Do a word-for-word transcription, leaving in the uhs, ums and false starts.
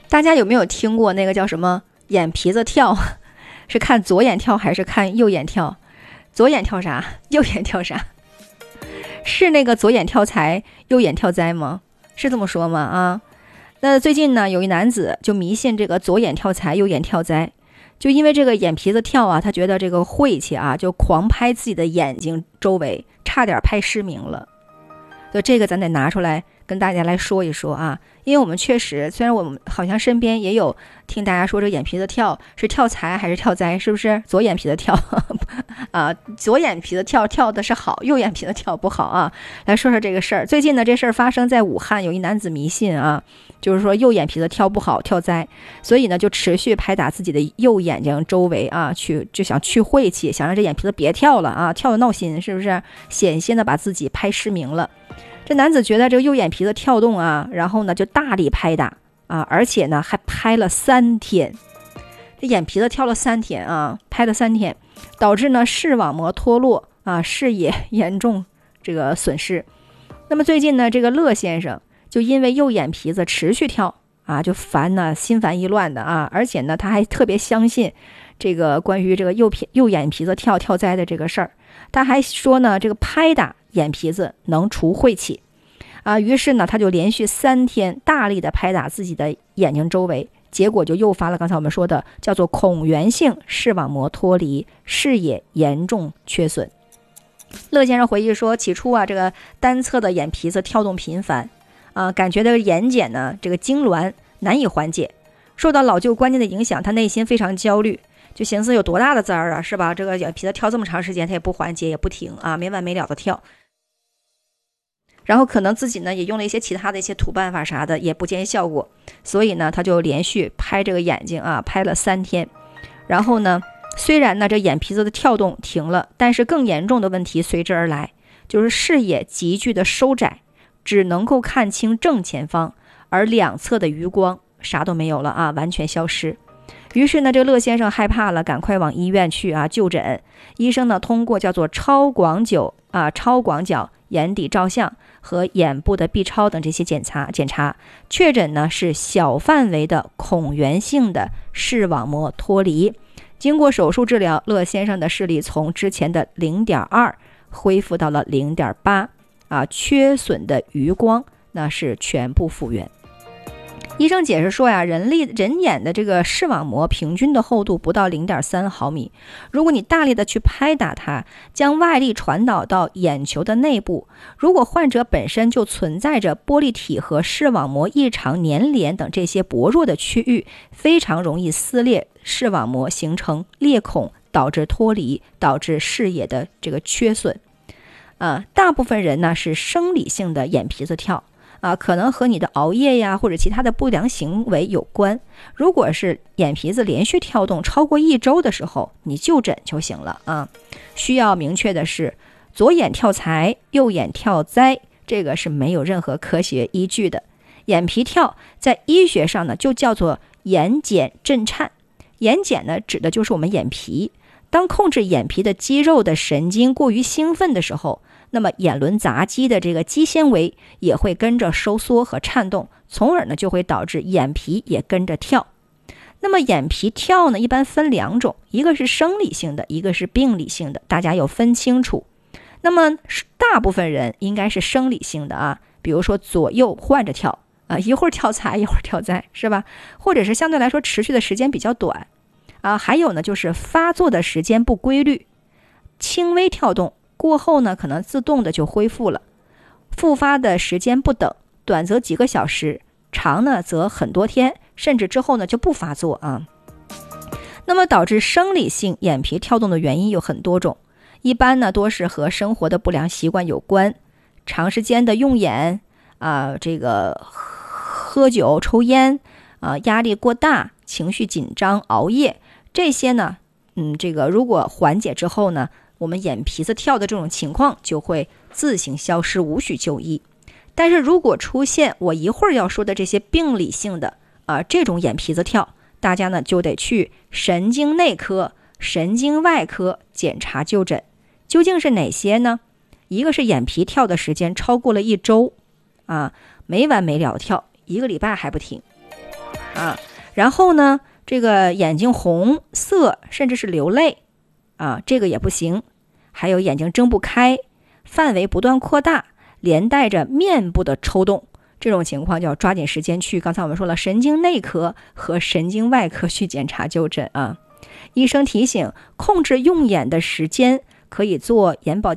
大家有没有听过那个叫什么眼皮子跳？是看左眼跳还是看右眼跳？左眼跳啥？右眼跳啥？是那个左眼跳财，右眼跳灾吗？是这么说吗？啊，那最近呢，有一男子就迷信这个左眼跳财，右眼跳灾，就因为这个眼皮子跳啊，他觉得这个晦气啊，就狂拍自己的眼睛周围，差点拍失明了。所以这个咱得拿出来跟大家来说一说啊，因为我们确实，虽然我们好像身边也有听大家说这眼皮子跳是跳财还是跳灾，是不是？左眼皮子跳啊，左眼皮子跳跳的是好，右眼皮子跳不好啊。来说说这个事儿，最近呢这事儿发生在武汉，有一男子迷信啊，就是说右眼皮子跳不好，跳灾，所以呢就持续拍打自己的右眼睛周围啊，去就想去晦气，想让这眼皮子别跳了啊，跳的闹心，是不是？险些呢把自己拍失明了。这男子觉得这个右眼皮子跳动啊，然后呢就大力拍打啊，而且呢还拍了三天，这眼皮子跳了三天啊，拍了三天，导致呢视网膜脱落啊，视野严重这个损失。那么最近呢，这个乐先生就因为右眼皮子持续跳啊，就烦呢，心烦意乱的啊，而且呢他还特别相信这个关于这个右皮右眼皮子跳跳灾的这个事儿，他还说呢，这个拍打眼皮子能除晦气啊，于是呢他就连续三天大力的拍打自己的眼睛周围，结果就诱发了刚才我们说的叫做孔源性视网膜脱离，视野严重缺损。乐先生回忆说，起初啊这个单侧的眼皮子跳动频繁啊，感觉这个眼睑呢这个痉挛难以缓解，受到老旧观念的影响，他内心非常焦虑，就寻思有多大的灾儿啊，是吧？这个眼皮子跳这么长时间，他也不缓解也不停啊，没完没了的跳。然后可能自己呢也用了一些其他的一些土办法啥的，也不见效果，所以呢他就连续拍这个眼睛啊，拍了三天。然后呢虽然呢这眼皮子的跳动停了，但是更严重的问题随之而来，就是视野急剧的收窄，只能够看清正前方，而两侧的余光啥都没有了啊，完全消失。于是呢这个乐先生害怕了，赶快往医院去啊就诊。医生呢通过叫做超广角啊超广角眼底照相和眼部的 B 超等这些检查检查，确诊呢是小范围的孔源性的视网膜脱离。经过手术治疗，乐先生的视力从之前的 零点二 恢复到了 零点八 啊，缺损的余光那是全部复原。医生解释说呀，人力人眼的这个视网膜平均的厚度不到 零点三毫米，如果你大力的去拍打它，将外力传导到眼球的内部，如果患者本身就存在着玻璃体和视网膜异常粘连等这些薄弱的区域，非常容易撕裂视网膜，形成裂孔，导致脱离，导致视野的这个缺损。啊，大部分人呢是生理性的眼皮子跳啊，可能和你的熬夜呀或者其他的不良行为有关。如果是眼皮子连续跳动超过一周的时候，你就诊就行了啊。需要明确的是，左眼跳财，右眼跳灾，这个是没有任何科学依据的。眼皮跳在医学上呢就叫做眼睑震颤，眼睑呢指的就是我们眼皮。当控制眼皮的肌肉的神经过于兴奋的时候，那么眼轮匝肌的这个肌纤维也会跟着收缩和颤动，从而呢就会导致眼皮也跟着跳。那么眼皮跳呢一般分两种，一个是生理性的，一个是病理性的，大家要分清楚。那么大部分人应该是生理性的啊，比如说左右换着跳啊，一会儿跳财一会儿跳灾，是吧？或者是相对来说持续的时间比较短啊，还有呢就是发作的时间不规律，轻微跳动过后呢可能自动的就恢复了，复发的时间不等，短则几个小时，长呢则很多天，甚至之后呢就不发作啊。那么导致生理性眼皮跳动的原因有很多种，一般呢多是和生活的不良习惯有关，长时间的用眼啊，这个喝酒抽烟啊，压力过大，情绪紧张，熬夜，这些呢嗯，这个如果缓解之后呢，我们眼皮子跳的这种情况就会自行消失，无需就医。但是如果出现我一会儿要说的这些病理性的啊、呃、这种眼皮子跳，大家呢就得去神经内科、神经外科检查就诊。究竟是哪些呢？一个是眼皮跳的时间超过了一周啊，没完没了跳，一个礼拜还不停。 啊。然后呢，这个眼睛红涩，甚至是流泪啊，这个也不行。还有眼睛睁不开，范围不断扩大，连带着面部的抽动，这种情况就要抓紧时间去，刚才我们说了，神经内科和神经外科去检查就诊啊。医生提醒，控制用眼的时间可以做眼保